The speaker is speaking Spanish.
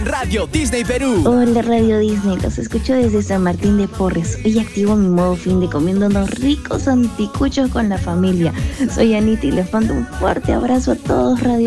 en Radio Disney Perú. Hola Radio Disney, los escucho desde San Martín de Porres. Hoy activo mi modo fin de comiendo unos ricos anticuchos con la familia. Soy Anita y les mando un fuerte abrazo a todos Radio